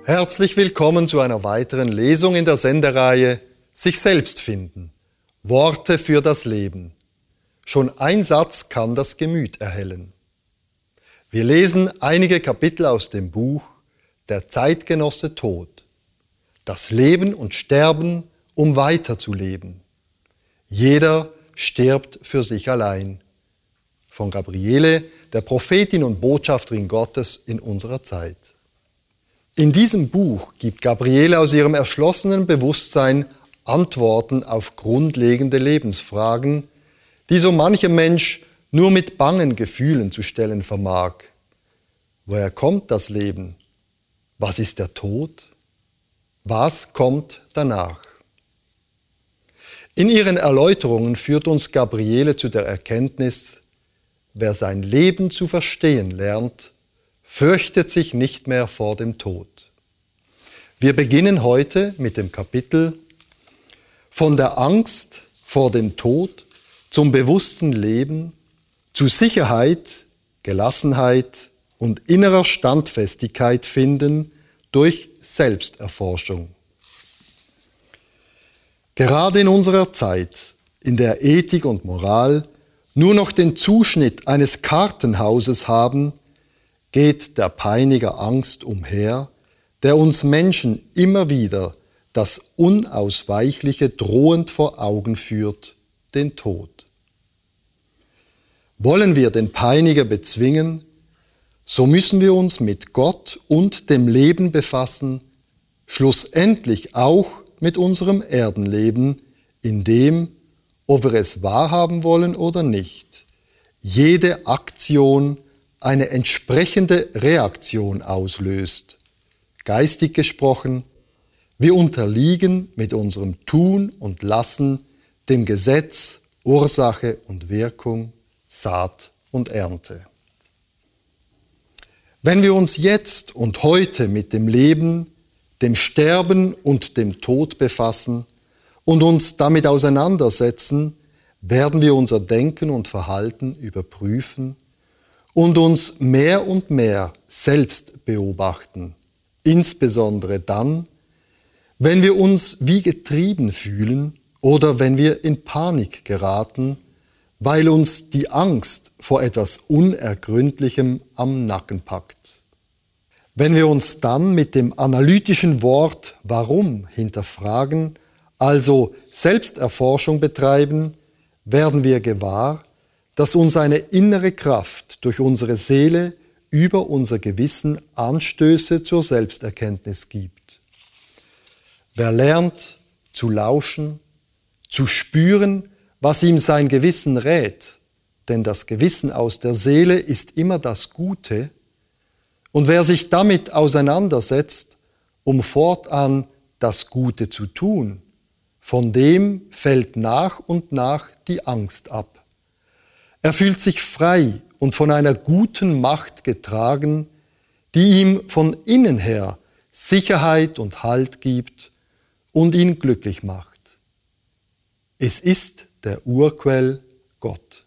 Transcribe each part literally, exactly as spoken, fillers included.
Herzlich willkommen zu einer weiteren Lesung in der Sendereihe Sich selbst finden. Worte für das Leben. Schon ein Satz kann das Gemüt erhellen. Wir lesen einige Kapitel aus dem Buch Der Zeitgenosse Tod. Das Leben und Sterben, um weiterzuleben. Jeder stirbt für sich allein. Von Gabriele, der Prophetin und Botschafterin Gottes in unserer Zeit. In diesem Buch gibt Gabriele aus ihrem erschlossenen Bewusstsein Antworten auf grundlegende Lebensfragen, die so mancher Mensch nur mit bangen Gefühlen zu stellen vermag. Woher kommt das Leben? Was ist der Tod? Was kommt danach? In ihren Erläuterungen führt uns Gabriele zu der Erkenntnis, wer sein Leben zu verstehen lernt, fürchtet sich nicht mehr vor dem Tod. Wir beginnen heute mit dem Kapitel Von der Angst vor dem Tod zum bewussten Leben, zu Sicherheit, Gelassenheit und innerer Standfestigkeit finden durch Selbsterforschung. Gerade in unserer Zeit, in der Ethik und Moral nur noch den Zuschnitt eines Kartenhauses haben, geht der Peiniger Angst umher, der uns Menschen immer wieder das Unausweichliche drohend vor Augen führt, den Tod. Wollen wir den Peiniger bezwingen, so müssen wir uns mit Gott und dem Leben befassen, schlussendlich auch mit unserem Erdenleben, in dem, ob wir es wahrhaben wollen oder nicht, jede Aktion eine entsprechende Reaktion auslöst. Geistig gesprochen, wir unterliegen mit unserem Tun und Lassen dem Gesetz Ursache und Wirkung, Saat und Ernte. Wenn wir uns jetzt und heute mit dem Leben, dem Sterben und dem Tod befassen und uns damit auseinandersetzen, werden wir unser Denken und Verhalten überprüfen und uns mehr und mehr selbst beobachten, insbesondere dann, wenn wir uns wie getrieben fühlen oder wenn wir in Panik geraten, weil uns die Angst vor etwas Unergründlichem am Nacken packt. Wenn wir uns dann mit dem analytischen Wort Warum hinterfragen, also Selbsterforschung betreiben, werden wir gewahr, dass uns eine innere Kraft durch unsere Seele über unser Gewissen Anstöße zur Selbsterkenntnis gibt. Wer lernt zu lauschen, zu spüren, was ihm sein Gewissen rät, denn das Gewissen aus der Seele ist immer das Gute, und wer sich damit auseinandersetzt, um fortan das Gute zu tun, von dem fällt nach und nach die Angst ab. Er fühlt sich frei und von einer guten Macht getragen, die ihm von innen her Sicherheit und Halt gibt und ihn glücklich macht. Es ist der Urquell Gott.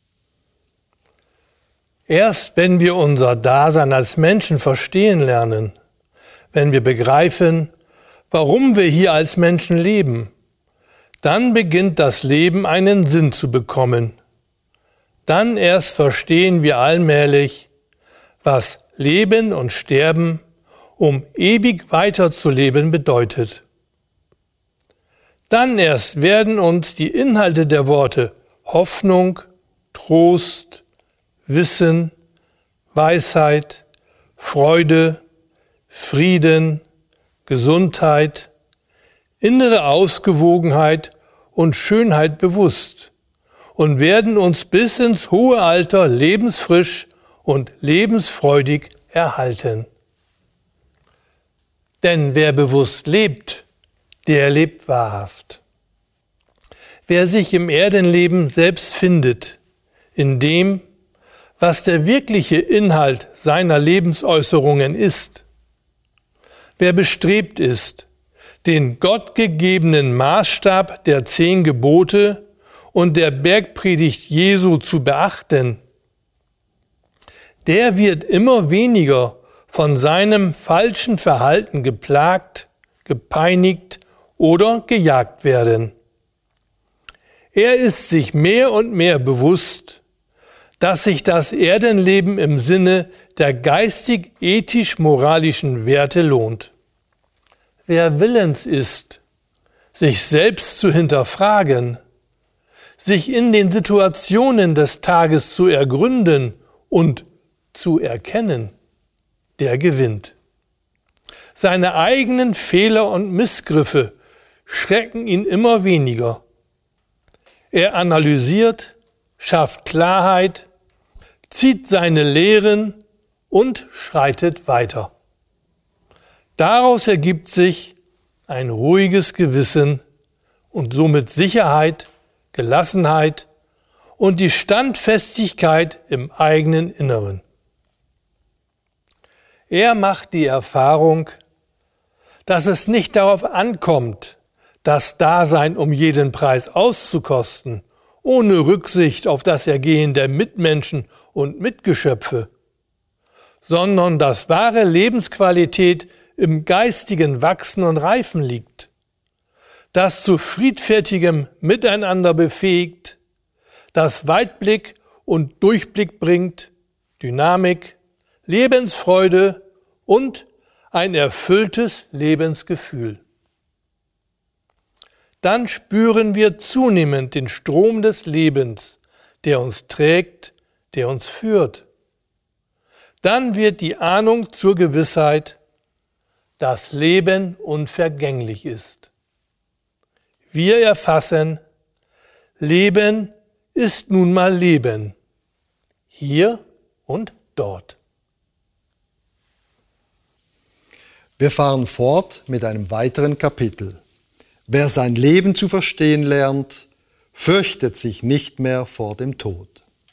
Erst wenn wir unser Dasein als Menschen verstehen lernen, wenn wir begreifen, warum wir hier als Menschen leben, dann beginnt das Leben einen Sinn zu bekommen. Dann erst verstehen wir allmählich, was Leben und Sterben, um ewig weiterzuleben, bedeutet. Dann erst werden uns die Inhalte der Worte Hoffnung, Trost, Wissen, Weisheit, Freude, Frieden, Gesundheit, innere Ausgewogenheit und Schönheit bewusst und werden uns bis ins hohe Alter lebensfrisch und lebensfreudig erhalten. Denn wer bewusst lebt, der lebt wahrhaft. Wer sich im Erdenleben selbst findet, in dem, was der wirkliche Inhalt seiner Lebensäußerungen ist, wer bestrebt ist, den gottgegebenen Maßstab der zehn Gebote und der Bergpredigt Jesu zu beachten, der wird immer weniger von seinem falschen Verhalten geplagt, gepeinigt oder gejagt werden. Er ist sich mehr und mehr bewusst, dass sich das Erdenleben im Sinne der geistig-ethisch-moralischen Werte lohnt. Wer willens ist, sich selbst zu hinterfragen, sich in den Situationen des Tages zu ergründen und zu erkennen, der gewinnt. Seine eigenen Fehler und Missgriffe schrecken ihn immer weniger. Er analysiert, schafft Klarheit, zieht seine Lehren und schreitet weiter. Daraus ergibt sich ein ruhiges Gewissen und somit Sicherheit, Gelassenheit und die Standfestigkeit im eigenen Inneren. Er macht die Erfahrung, dass es nicht darauf ankommt, das Dasein um jeden Preis auszukosten, ohne Rücksicht auf das Ergehen der Mitmenschen und Mitgeschöpfe, sondern dass wahre Lebensqualität im geistigen Wachsen und Reifen liegt, das zu friedfertigem Miteinander befähigt, das Weitblick und Durchblick bringt, Dynamik, Lebensfreude und ein erfülltes Lebensgefühl. Dann spüren wir zunehmend den Strom des Lebens, der uns trägt, der uns führt. Dann wird die Ahnung zur Gewissheit, dass Leben unvergänglich ist. Wir erfassen, Leben ist nun mal Leben, hier und dort. Wir fahren fort mit einem weiteren Kapitel. Wer sein Leben zu verstehen lernt, fürchtet sich nicht mehr vor dem Tod.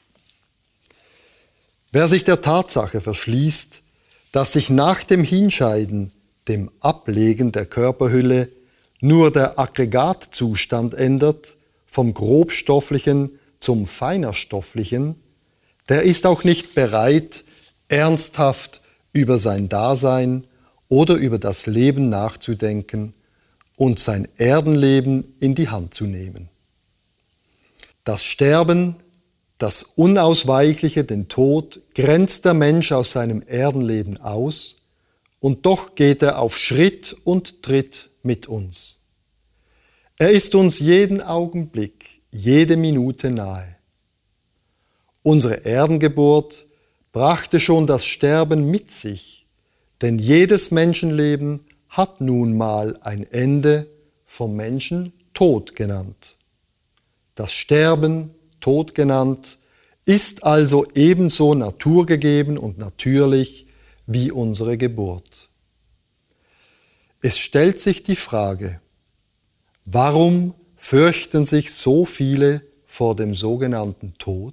Wer sich der Tatsache verschließt, dass sich nach dem Hinscheiden, dem Ablegen der Körperhülle, nur der Aggregatzustand ändert, vom Grobstofflichen zum Feinerstofflichen, der ist auch nicht bereit, ernsthaft über sein Dasein oder über das Leben nachzudenken und sein Erdenleben in die Hand zu nehmen. Das Sterben, das Unausweichliche, den Tod, grenzt der Mensch aus seinem Erdenleben aus, und doch geht er auf Schritt und Tritt mit uns. Er ist uns jeden Augenblick, jede Minute nahe. Unsere Erdengeburt brachte schon das Sterben mit sich, denn jedes Menschenleben hat nun mal ein Ende, vom Menschen Tod genannt. Das Sterben, Tod genannt, ist also ebenso naturgegeben und natürlich wie unsere Geburt. Es stellt sich die Frage, warum fürchten sich so viele vor dem sogenannten Tod?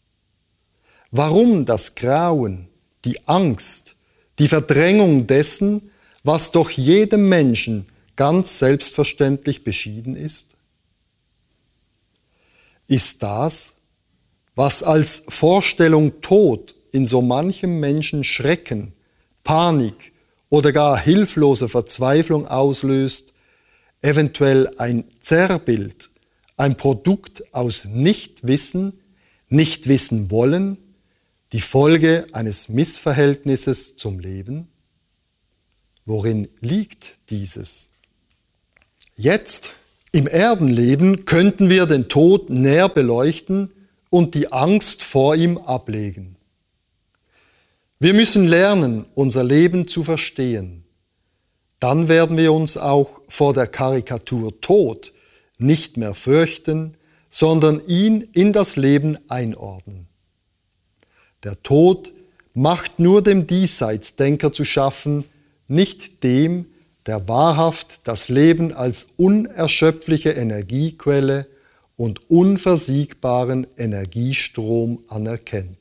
Warum das Grauen, die Angst, die Verdrängung dessen, was doch jedem Menschen ganz selbstverständlich beschieden ist? Ist das, was als Vorstellung Tod in so manchem Menschen Schrecken, Panik oder gar hilflose Verzweiflung auslöst, eventuell ein Zerrbild, ein Produkt aus Nichtwissen, nicht wissen wollen, die Folge eines Missverhältnisses zum Leben? Worin liegt dieses? Jetzt, im Erdenleben, könnten wir den Tod näher beleuchten und die Angst vor ihm ablegen. Wir müssen lernen, unser Leben zu verstehen. Dann werden wir uns auch vor der Karikatur Tod nicht mehr fürchten, sondern ihn in das Leben einordnen. Der Tod macht nur dem Diesseitsdenker zu schaffen, nicht dem, der wahrhaft das Leben als unerschöpfliche Energiequelle und unversiegbaren Energiestrom anerkennt.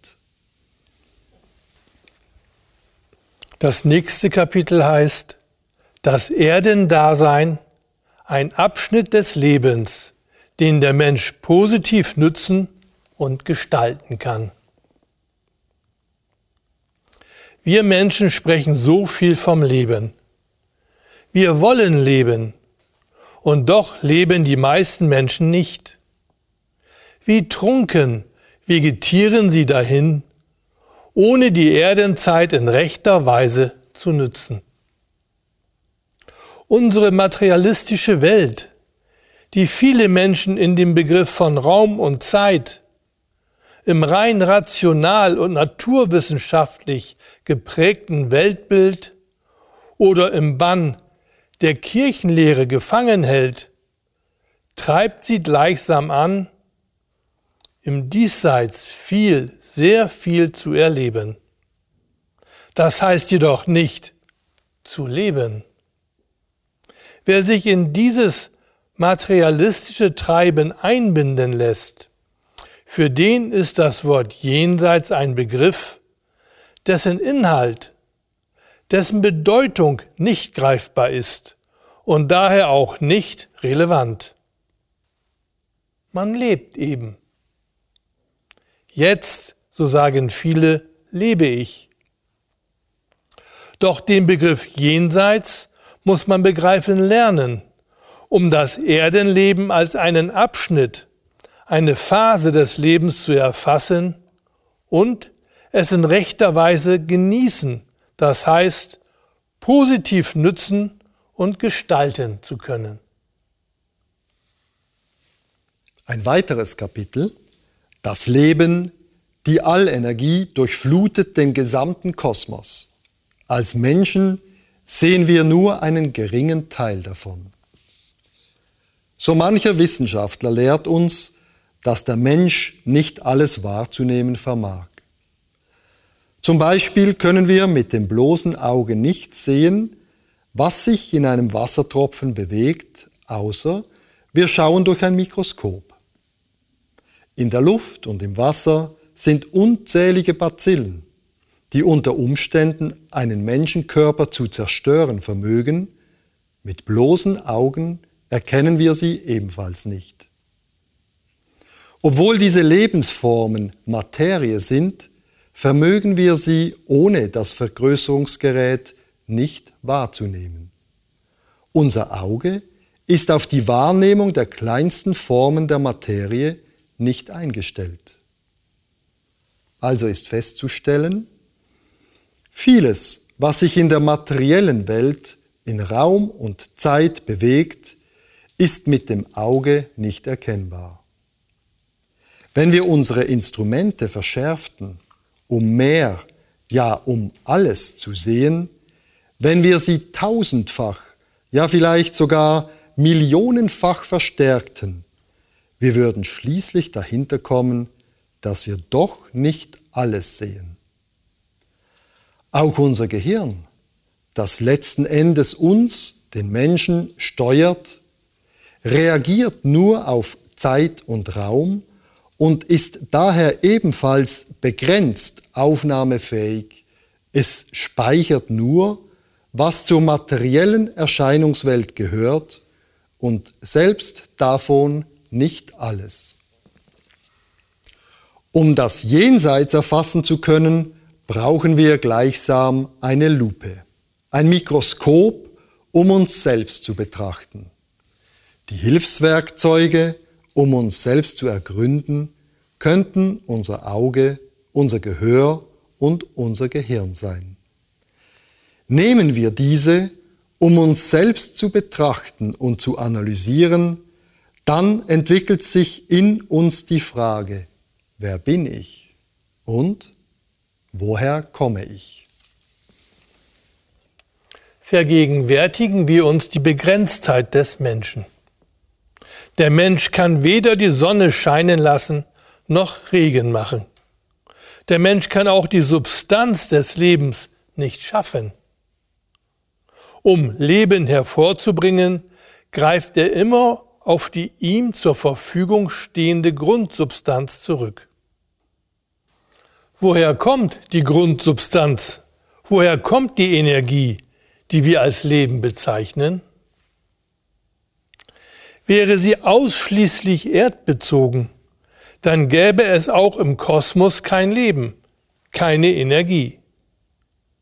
Das nächste Kapitel heißt Das Erdendasein, ein Abschnitt des Lebens, den der Mensch positiv nützen und gestalten kann. Wir Menschen sprechen so viel vom Leben. Wir wollen leben, und doch leben die meisten Menschen nicht. Wie trunken vegetieren sie dahin, ohne die Erdenzeit in rechter Weise zu nützen. Unsere materialistische Welt, die viele Menschen in dem Begriff von Raum und Zeit, im rein rational und naturwissenschaftlich geprägten Weltbild oder im Bann der Kirchenlehre gefangen hält, treibt sie gleichsam an, im Diesseits viel, sehr viel zu erleben. Das heißt jedoch nicht zu leben. Wer sich in dieses materialistische Treiben einbinden lässt, für den ist das Wort Jenseits ein Begriff, dessen Inhalt, dessen Bedeutung nicht greifbar ist und daher auch nicht relevant. Man lebt eben. Jetzt, so sagen viele, lebe ich. Doch den Begriff Jenseits muss man begreifen lernen, um das Erdenleben als einen Abschnitt, eine Phase des Lebens zu erfassen und es in rechter Weise genießen, das heißt, positiv nützen und gestalten zu können. Ein weiteres Kapitel: Das Leben, die Allenergie durchflutet den gesamten Kosmos. Als Menschen sehen wir nur einen geringen Teil davon. So mancher Wissenschaftler lehrt uns, dass der Mensch nicht alles wahrzunehmen vermag. Zum Beispiel können wir mit dem bloßen Auge nicht sehen, was sich in einem Wassertropfen bewegt, außer wir schauen durch ein Mikroskop. In der Luft und im Wasser sind unzählige Bazillen, die unter Umständen einen Menschenkörper zu zerstören vermögen. Mit bloßen Augen erkennen wir sie ebenfalls nicht. Obwohl diese Lebensformen Materie sind, vermögen wir sie ohne das Vergrößerungsgerät nicht wahrzunehmen. Unser Auge ist auf die Wahrnehmung der kleinsten Formen der Materie nicht eingestellt. Also ist festzustellen, vieles, was sich in der materiellen Welt in Raum und Zeit bewegt, ist mit dem Auge nicht erkennbar. Wenn wir unsere Instrumente verschärften, um mehr, ja um alles zu sehen, wenn wir sie tausendfach, ja vielleicht sogar millionenfach verstärkten, wir würden schließlich dahinter kommen, dass wir doch nicht alles sehen. Auch unser Gehirn, das letzten Endes uns, den Menschen, steuert, reagiert nur auf Zeit und Raum und ist daher ebenfalls begrenzt aufnahmefähig. Es speichert nur, was zur materiellen Erscheinungswelt gehört und selbst davon nicht alles. Um das Jenseits erfassen zu können, brauchen wir gleichsam eine Lupe, ein Mikroskop, um uns selbst zu betrachten. Die Hilfswerkzeuge, um uns selbst zu ergründen, könnten unser Auge, unser Gehör und unser Gehirn sein. Nehmen wir diese, um uns selbst zu betrachten und zu analysieren, dann entwickelt sich in uns die Frage: Wer bin ich und woher komme ich? Vergegenwärtigen wir uns die Begrenztheit des Menschen. Der Mensch kann weder die Sonne scheinen lassen, noch Regen machen. Der Mensch kann auch die Substanz des Lebens nicht schaffen. Um Leben hervorzubringen, greift er immer auf die ihm zur Verfügung stehende Grundsubstanz zurück. Woher kommt die Grundsubstanz? Woher kommt die Energie, die wir als Leben bezeichnen? Wäre sie ausschließlich erdbezogen, dann gäbe es auch im Kosmos kein Leben, keine Energie.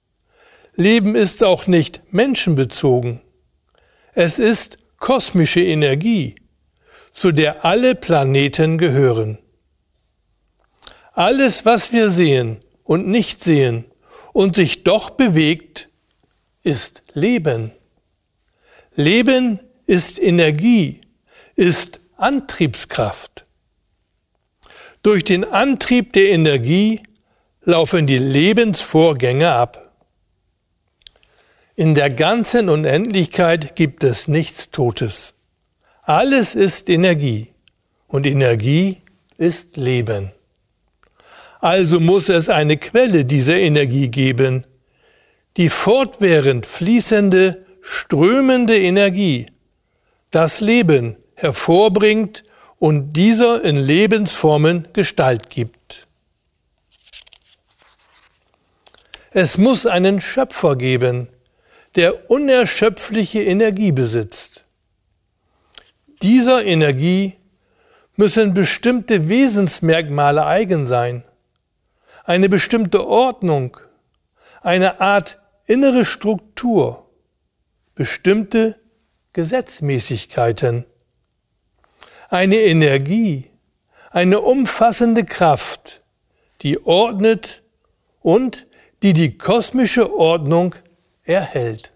Leben ist auch nicht menschenbezogen. Es ist kosmische Energie, zu der alle Planeten gehören. Alles, was wir sehen und nicht sehen und sich doch bewegt, ist Leben. Leben ist Energie, ist Antriebskraft. Durch den Antrieb der Energie laufen die Lebensvorgänge ab. In der ganzen Unendlichkeit gibt es nichts Totes. Alles ist Energie und Energie ist Leben. Also muss es eine Quelle dieser Energie geben, die fortwährend fließende, strömende Energie, das Leben hervorbringt und dieser in Lebensformen Gestalt gibt. Es muss einen Schöpfer geben, der unerschöpfliche Energie besitzt. Dieser Energie müssen bestimmte Wesensmerkmale eigen sein, eine bestimmte Ordnung, eine Art innere Struktur, bestimmte Gesetzmäßigkeiten, eine Energie, eine umfassende Kraft, die ordnet und die die kosmische Ordnung erhält.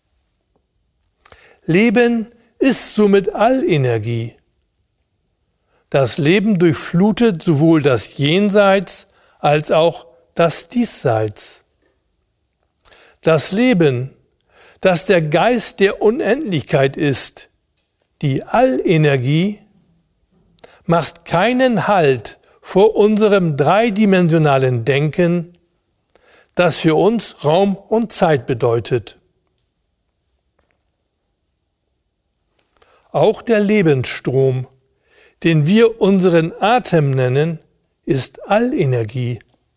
Leben ist somit Allenergie. Das Leben durchflutet sowohl das Jenseits als auch das Diesseits. Das Leben, das der Geist der Unendlichkeit ist, die Allenergie, macht keinen Halt vor unserem dreidimensionalen Denken, das für uns Raum und Zeit bedeutet. Auch der Lebensstrom, den wir unseren Atem nennen, ist Allenergie.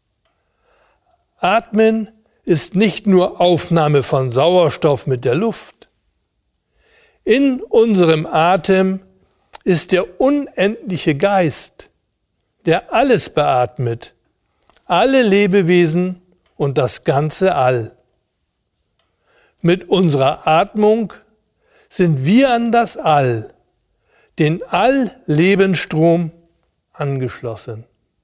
Atmen ist nicht nur Aufnahme von Sauerstoff mit der Luft. In unserem Atem ist der unendliche Geist, der alles beatmet, alle Lebewesen und das ganze All. Mit unserer Atmung sind wir an das All, den All-Lebensstrom, angeschlossen.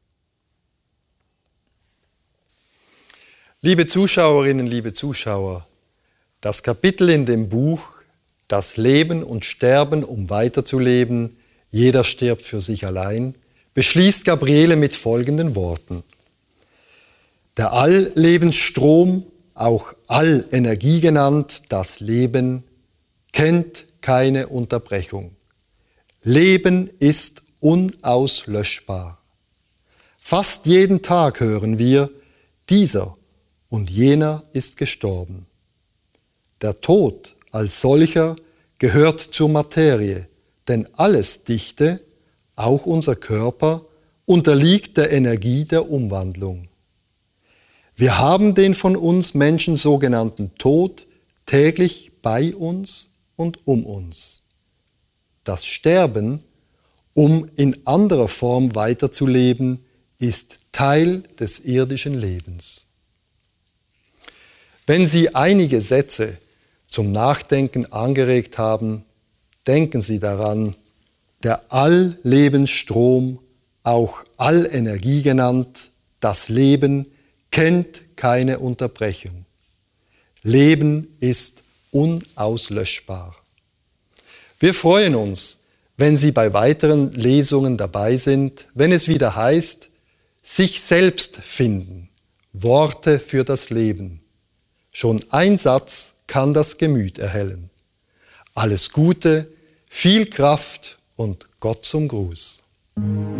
Liebe Zuschauerinnen, liebe Zuschauer, das Kapitel in dem Buch Das Leben und Sterben, um weiterzuleben, jeder stirbt für sich allein, beschließt Gabriele mit folgenden Worten. Der All-Lebensstrom, auch All-Energie genannt, das Leben, kennt keine Unterbrechung. Leben ist unauslöschbar. Fast jeden Tag hören wir, dieser und jener ist gestorben. Der Tod als solcher gehört zur Materie, denn alles Dichte, auch unser Körper, unterliegt der Energie der Umwandlung. Wir haben den von uns Menschen sogenannten Tod täglich bei uns und um uns. Das Sterben, um in anderer Form weiterzuleben, ist Teil des irdischen Lebens. Wenn Sie einige Sätze zum Nachdenken angeregt haben, denken Sie daran, der All-Lebensstrom, auch Allenergie genannt, das Leben, kennt keine Unterbrechung. Leben ist unauslöschbar. Wir freuen uns, wenn Sie bei weiteren Lesungen dabei sind, wenn es wieder heißt, sich selbst finden, Worte für das Leben. Schon ein Satz kann das Gemüt erhellen. Alles Gute, viel Kraft und Gott zum Gruß.